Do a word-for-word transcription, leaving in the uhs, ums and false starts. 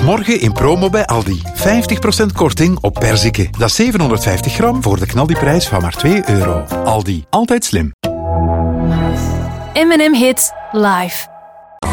Vanaf morgen in promo bij Aldi. vijftig procent korting op perziken. Dat is zevenhonderdvijftig gram voor de knaldiprijs van maar twee euro. Aldi, altijd slim. M en M Hits live.